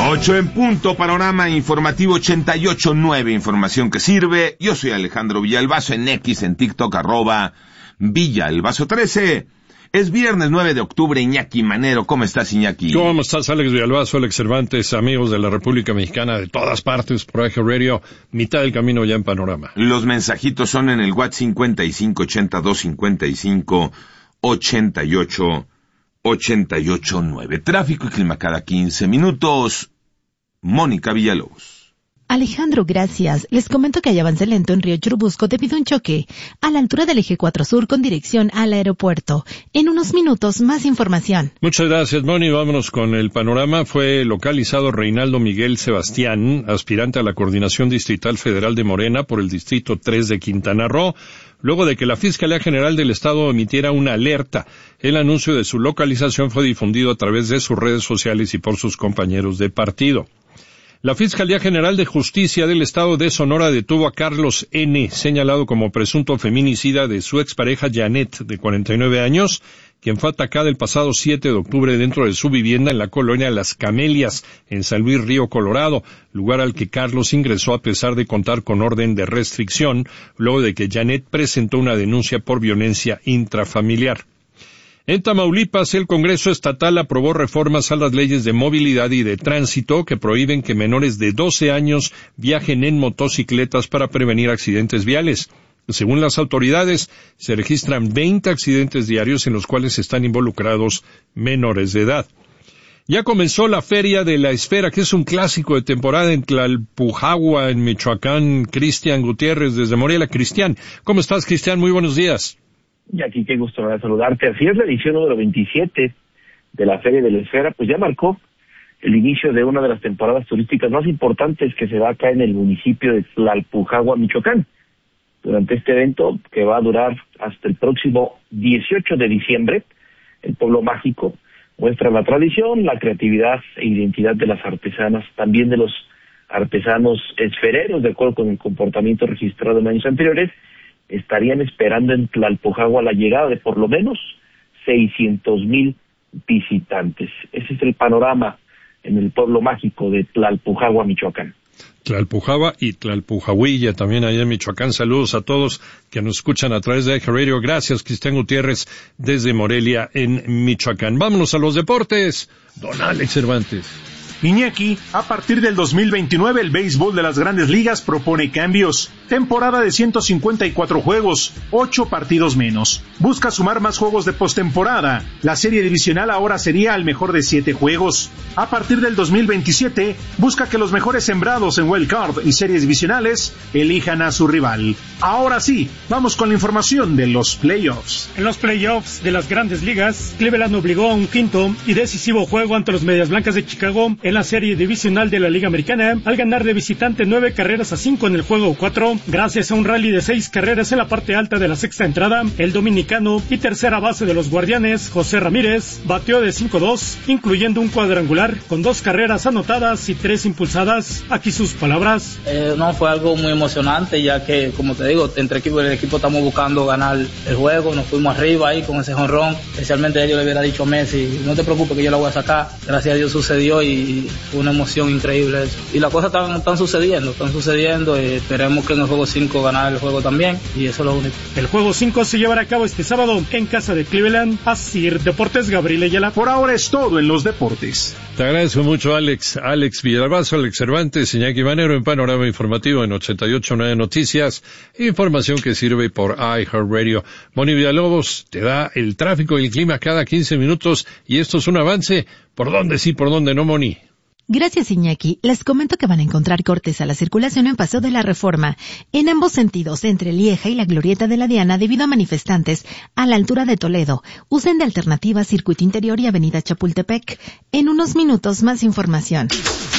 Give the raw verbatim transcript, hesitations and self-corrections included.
Ocho en punto, panorama informativo ochenta y ocho nueve, información que sirve. Yo soy Alejandro Villalbazo en X, en TikTok, arroba Villalbazo trece. Es viernes nueve de octubre, Iñaki Manero. ¿Cómo estás, Iñaki? ¿Cómo estás, Alex Villalbazo, Alex Cervantes, amigos de la República Mexicana de todas partes por iHeartRadio, mitad del camino ya en panorama? Los mensajitos son en el WhatsApp cincuenta y cinco ochenta y dos cincuenta y cinco ochenta y ocho ochenta y ocho nueve. Tráfico y clima cada quince minutos. Mónica Villalobos. Alejandro, gracias. Les comento que hay avance lento en Río Churubusco debido a un choque a la altura del eje cuatro Sur con dirección al aeropuerto. En unos minutos, más información. Muchas gracias, Moni. Vámonos con el panorama. Fue localizado Reinaldo Miguel Sebastián, aspirante a la Coordinación Distrital Federal de Morena por el Distrito tres de Quintana Roo, luego de que la Fiscalía General del Estado emitiera una alerta. El anuncio de su localización fue difundido a través de sus redes sociales y por sus compañeros de partido. La Fiscalía General de Justicia del Estado de Sonora detuvo a Carlos N., señalado como presunto feminicida de su expareja Janet, de cuarenta y nueve años, quien fue atacada el pasado siete de octubre dentro de su vivienda en la colonia Las Camelias, en San Luis Río Colorado, lugar al que Carlos ingresó a pesar de contar con orden de restricción, luego de que Janet presentó una denuncia por violencia intrafamiliar. En Tamaulipas, el Congreso Estatal aprobó reformas a las leyes de movilidad y de tránsito que prohíben que menores de doce años viajen en motocicletas para prevenir accidentes viales. Según las autoridades, se registran veinte accidentes diarios en los cuales están involucrados menores de edad. Ya comenzó la Feria de la Esfera, que es un clásico de temporada en Tlalpujahua, en Michoacán. Cristian Gutiérrez, desde Morelia. Cristian, ¿cómo estás, Cristian? Muy buenos días. Y aquí qué gusto saludarte. Así es, la edición número veintisiete de la Feria de la Esfera, pues ya marcó el inicio de una de las temporadas turísticas más importantes que se da acá en el municipio de Tlalpujahua, Michoacán. Durante este evento, que va a durar hasta el próximo dieciocho de diciembre, el pueblo mágico muestra la tradición, la creatividad e identidad de las artesanas, también de los artesanos esfereros, de acuerdo con el comportamiento registrado en años anteriores. Estarían esperando en Tlalpujahua la llegada de por lo menos seiscientos mil visitantes. Ese es el panorama en el pueblo mágico de Tlalpujahua, Michoacán. Tlalpujahua y Tlalpujahuilla, también allá en Michoacán. Saludos a todos que nos escuchan a través de iHeartRadio. Gracias, Cristian Gutiérrez, desde Morelia, en Michoacán. Vámonos a los deportes. Don Alex Cervantes. Iñaki, a partir del dos mil veintinueve el béisbol de las Grandes Ligas propone cambios. Temporada de ciento cincuenta y cuatro juegos, ocho partidos menos. Busca sumar más juegos de postemporada. La serie divisional ahora sería al mejor de siete juegos. A partir del dos mil veintisiete, busca que los mejores sembrados en Wild Card y series divisionales elijan a su rival. Ahora sí, vamos con la información de los playoffs. En los playoffs de las Grandes Ligas, Cleveland obligó a un quinto y decisivo juego ante los Medias Blancas de Chicago en la serie divisional de la Liga Americana, al ganar de visitante nueve carreras a cinco en el juego cuatro, gracias a un rally de seis carreras en la parte alta de la sexta entrada. El dominicano y tercera base de los Guardianes, José Ramírez, batió de cinco dos, incluyendo un cuadrangular, con dos carreras anotadas y tres impulsadas. Aquí sus palabras. Eh, no, fue algo muy emocionante, ya que, como te digo, entre equipo y el equipo estamos buscando ganar el juego, nos fuimos arriba ahí con ese jonrón, especialmente yo le hubiera dicho a Messi, no te preocupes que yo la voy a sacar. Gracias a Dios sucedió y fue una emoción increíble eso. Y las cosas están, están sucediendo, están sucediendo y esperemos que en el juego cinco ganar el juego también, y eso es lo único. El juego cinco se llevará a cabo este sábado en casa de Cleveland. Asir Deportes, Gabriel Ayala. Por ahora es todo en los deportes. Te agradezco mucho, Alex. Alex Villalbazo, Alex Cervantes, Iñaki Manero en Panorama Informativo en ochenta y ocho nueve Noticias. Información que sirve por iHeartRadio. Moni Villalobos te da el tráfico y el clima cada quince minutos y esto es un avance. ¿Por dónde sí, por dónde no, Moni? Gracias, Iñaki. Les comento que van a encontrar cortes a la circulación en Paseo de la Reforma, en ambos sentidos, entre Lieja y la Glorieta de la Diana, debido a manifestantes a la altura de Toledo. Usen de alternativa Circuito Interior y Avenida Chapultepec. En unos minutos, más información.